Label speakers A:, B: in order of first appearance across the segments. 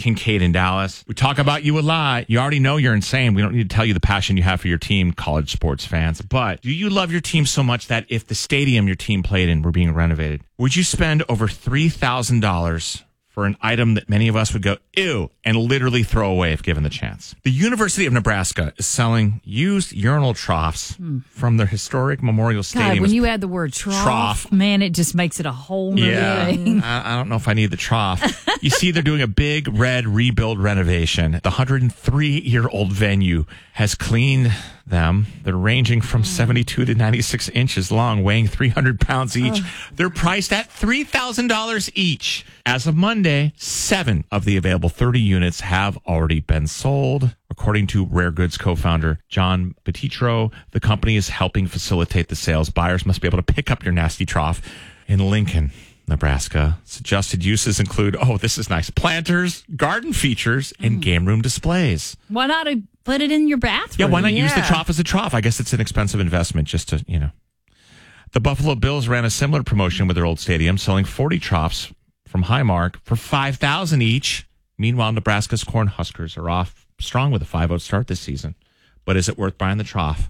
A: Kincaid in Dallas. We talk about you a lot. You already know you're insane. We don't need to tell you the passion you have for your team, college sports fans. But do you love your team so much that if the stadium your team played in were being renovated, would you spend over $3,000 for an item that many of us would go, ew, and literally throw away if given the chance? The University of Nebraska is selling used urinal troughs from their historic Memorial Stadium.
B: God, when you add the word trough, man, it just makes it a whole new thing.
A: I don't know if I need the trough. You see, they're doing a big red rebuild renovation. The 103-year-old venue has cleaned them. They're ranging from 72 to 96 inches long, weighing 300 pounds each. They're priced at $3,000 each. As of Monday, 7 of the available 30 units have already been sold. According to Rare Goods co-founder John Petitro, the company is helping facilitate the sales. Buyers must be able to pick up your nasty trough in Lincoln, Nebraska. Suggested uses include, this is nice, planters, garden features, and game room displays.
B: Why not put it in your bathroom?
A: Yeah, why not use the trough as a trough? I guess it's an expensive investment just to, The Buffalo Bills ran a similar promotion with their old stadium, selling 40 troughs from Highmark for $5,000 each. Meanwhile, Nebraska's Cornhuskers are off strong with a 5-0 start this season. But is it worth buying the trough?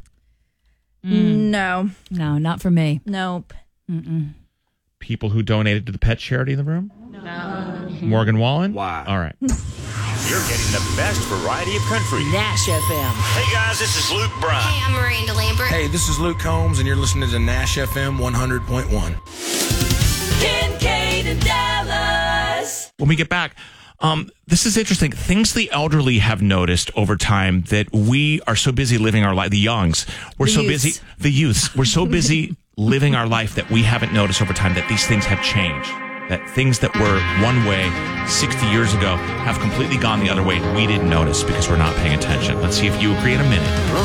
C: No.
B: No, not for me.
C: Nope.
A: People who donated to the pet charity in the room? No. Morgan Wallen?
D: Why?
A: All right.
E: You're getting the best variety of country.
F: Nash FM.
E: Hey guys, this is Luke Bryan.
G: Hey, I'm Miranda Lambert.
D: Hey, this is Luke Combs, and you're listening to Nash FM 100.1.
F: Kincaid in Dallas.
A: When we get back, this is interesting. Things the elderly have noticed over time that we are so busy living our life. The youngs, we're so busy. The youths, we're so busy living our life that we haven't noticed over time that these things have changed. That things that were one way 60 years ago have completely gone the other way. We didn't notice because we're not paying attention. Let's see if you agree in a minute.